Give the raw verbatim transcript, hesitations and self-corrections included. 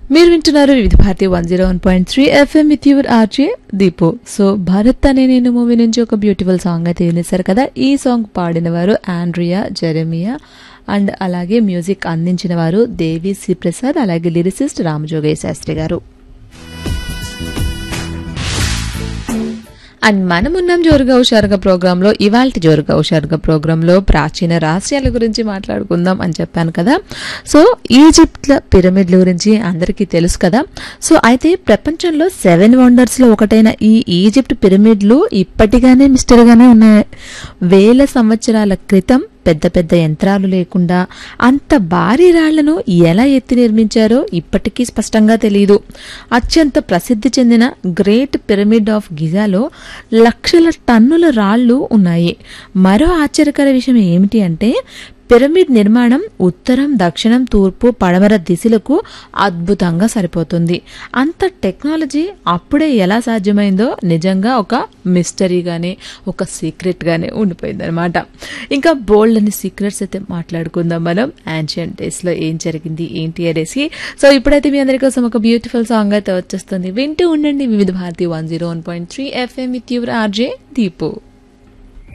మీరు వింటున్నారు వివిధ Bharati one zero one point three FM with your RJ Deepu. So Bharat అనే నేను మూవీ నుంచి ఒక బ్యూటిఫుల్ సాంగ్ అయితే వినేశారు కదా. ఈ సాంగ్ పాడిన వారు ఆండ్రియా జెరెమియా అండ్ అలాగే మ్యూజిక్ అందించిన వారు దేవి సి ప్రసాద్, అలాగే లిరిసిస్ట్ రామజోగయ్య శాస్త్రి గారు. అండ్ మనమున్నాం జోరుగా హుషారుగా ప్రోగ్రామ్ లో. ఇవాల్టి జోరుగా హుషారుగా ప్రోగ్రామ్ లో ప్రాచీన రహస్యాల గురించి మాట్లాడుకుందాం అని చెప్పాను కదా. సో ఈజిప్ట్ల పిరమిడ్ల గురించి అందరికీ తెలుసు కదా. సో అయితే ప్రపంచంలో సెవెన్ వండర్స్ లో ఒకటైన ఈ ఈజిప్ట్ పిరమిడ్లు ఇప్పటిగానే మిస్టరీగానే ఉన్నాయి. వేల సంవత్సరాల క్రితం పెద్ద పెద్ద యంత్రాలు లేకుండా అంత భారీ రాళ్లను ఎలా ఎత్తి నిర్మించారో ఇప్పటికీ స్పష్టంగా తెలియదు. అత్యంత ప్రసిద్ధి చెందిన గ్రేట్ పిరమిడ్ ఆఫ్ గిజాలో లక్షల టన్నుల రాళ్లు ఉన్నాయి. మరో ఆశ్చర్యకర విషయం ఏమిటి అంటే పిరమిడ్ నిర్మాణం ఉత్తరం, దక్షిణం, తూర్పు, పడమర దిశలకు అద్భుతంగా సరిపోతుంది. అంత టెక్నాలజీ అప్పుడే ఎలా సాధ్యమైందో నిజంగా ఒక మిస్టరీగానే, ఒక సీక్రెట్గానే ఉండిపోయింది అనమాట. ఇంకా బోల్డ్ అని సీక్రెట్స్ అయితే మాట్లాడుకుందాం మనం. యాన్షియంట్ డేస్లో ఏం జరిగింది ఏంటి అనేసి. సో ఇప్పుడైతే మీ అందరి కోసం ఒక బ్యూటిఫుల్ సాంగ్ అయితే వచ్చేస్తుంది. వింటూ ఉండండి వివిధ Bharati one zero one point three FM with your RJ Deepu.